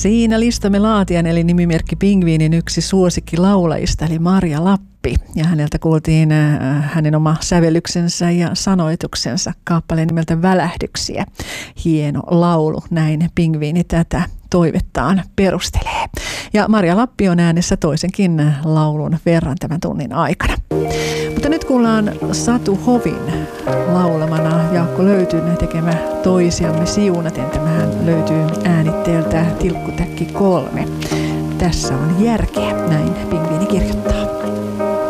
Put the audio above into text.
Siinä listamme laatijan eli nimimerkki Pingviinin yksi suosikkilaulajista eli Marja Lappi. Ja häneltä kuultiin hänen oma sävellyksensä ja sanoituksensa kappaleen nimeltä Välähdyksiä. Hieno laulu, näin Pingviini tätä toivettaan perustelee. Ja Marja Lappi on äänessä toisenkin laulun verran tämän tunnin aikana. Mutta nyt kuullaan Satu Hovin laulamana Jaakko Löytyn tekemä Toisiamme siunaten. Tämähän löytyy äänitteeltä Tilkkutäkki 3. Tässä on järkeä, näin Pingviini kirjoittaa.